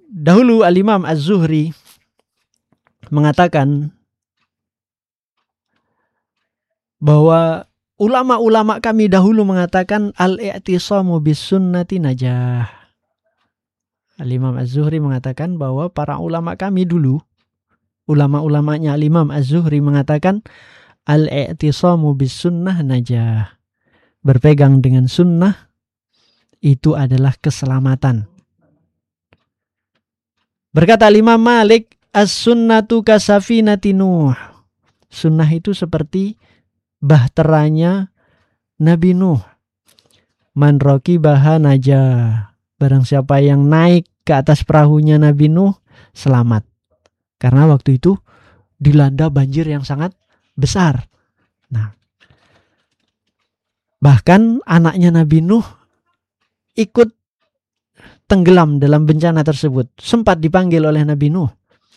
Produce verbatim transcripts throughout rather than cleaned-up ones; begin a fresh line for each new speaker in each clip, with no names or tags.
Dahulu Al-Imam Az-Zuhri mengatakan bahwa ulama-ulama kami dahulu mengatakan al-i'tisamu bis sunnati najah. Al-Imam Az-Zuhri mengatakan bahwa para ulama kami dulu, ulama-ulamanya Al-Imam Az-Zuhri mengatakan al-i'tisamu bis sunnah najah. Berpegang dengan sunnah itu adalah keselamatan. Berkata Imam Malik, as-sunnatu kasafinati Nuh. Sunnah itu seperti bahteranya Nabi Nuh. Man raqibaha najah. Barang siapa yang naik ke atas perahunya Nabi Nuh, selamat. Karena waktu itu dilanda banjir yang sangat besar. Nah, bahkan anaknya Nabi Nuh ikut tenggelam dalam bencana tersebut. Sempat dipanggil oleh Nabi Nuh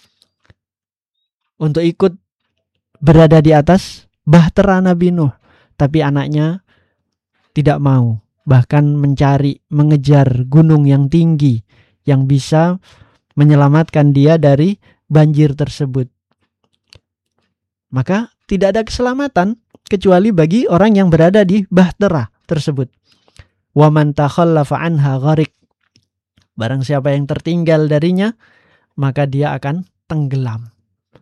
untuk ikut berada di atas bahtera Nabi Nuh. Tapi anaknya tidak mau. Bahkan mencari, mengejar gunung yang tinggi yang bisa menyelamatkan dia dari banjir tersebut. Maka tidak ada keselamatan kecuali bagi orang yang berada di bahtera tersebut. Wa man takhallafa anha gharik. Barang siapa yang tertinggal darinya, maka dia akan tenggelam.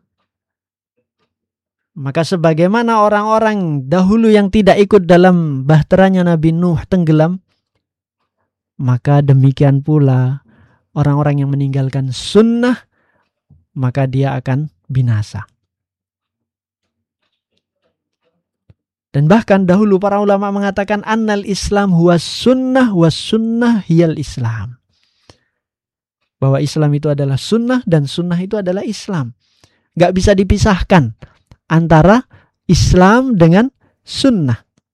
Maka sebagaimana orang-orang dahulu yang tidak ikut dalam bahteranya Nabi Nuh tenggelam, maka demikian pula orang-orang yang meninggalkan sunnah, maka dia akan binasa. Dan bahkan dahulu para ulama mengatakan annal Islam huwa sunnah was sunnah hiyal Islam. Bahwa Islam itu adalah sunnah dan sunnah itu adalah Islam. Gak bisa dipisahkan antara Islam dengan sunnah.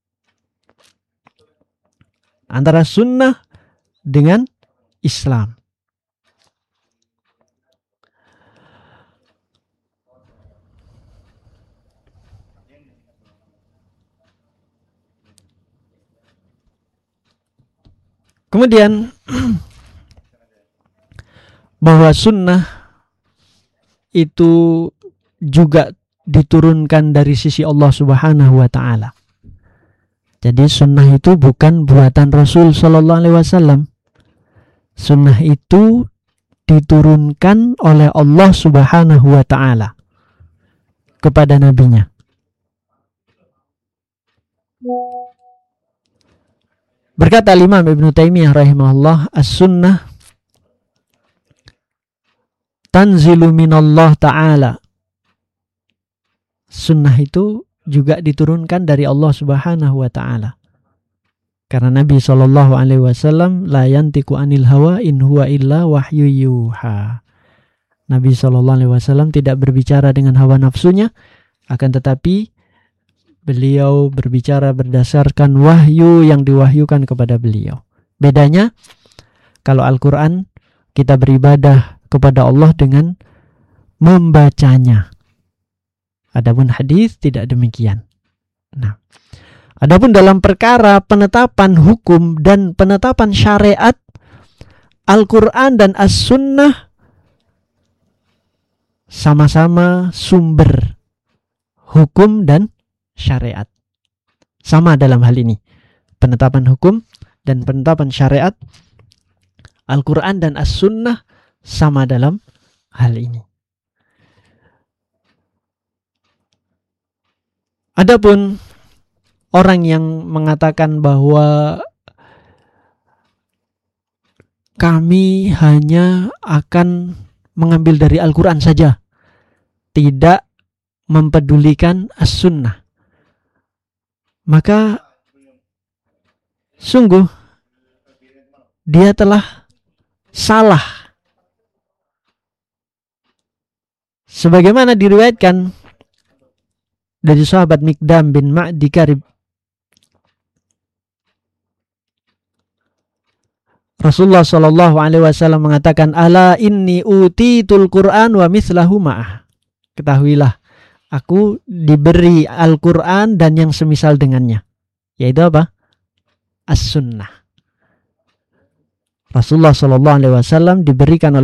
Antara sunnah dengan Islam. Kemudian bahwa sunnah itu juga diturunkan dari sisi Allah Subhanahu wa taala. Jadi sunnah itu bukan buatan Rasul sallallahu alaihi wasallam. Sunnah itu diturunkan oleh Allah Subhanahu wa taala kepada nabinya. Berkata Imam Ibnu Taimiyah rahimahullah, as-sunnah tanzilu minallah ta'ala. Sunnah itu juga diturunkan dari Allah Subhanahu wa ta'ala. Karena Nabi sallallahu alaihi wasallam la yantiqu anil hawa in huwa illa wahyu yuha. Nabi sallallahu alaihi wasallam tidak berbicara dengan hawa nafsunya, akan tetapi beliau berbicara berdasarkan wahyu yang diwahyukan kepada beliau. Bedanya, kalau Al-Quran kita beribadah kepada Allah dengan membacanya. Adapun hadis tidak demikian. Nah, adapun dalam perkara penetapan hukum dan penetapan syariat, Al-Quran dan As-Sunnah sama-sama sumber hukum dan syariat. Sama dalam hal ini. Penetapan hukum dan penetapan syariat, Al-Quran dan As-Sunnah sama dalam hal ini. Adapun orang yang mengatakan bahwa kami hanya akan mengambil dari Al-Quran saja, tidak mempedulikan As-Sunnah, maka sungguh dia telah salah. Sebagaimana diriwayatkan dari sahabat Miqdam bin Ma'di Karib, Rasulullah sallallahu alaihi wasallam mengatakan, ala inni utitul Qur'an wa mithlahu ma'ah. Ketahuilah, aku diberi Al-Quran dan yang semisal dengannya. Yaitu apa? As-Sunnah. Rasulullah sallallahu alaihi wasallam diberikan oleh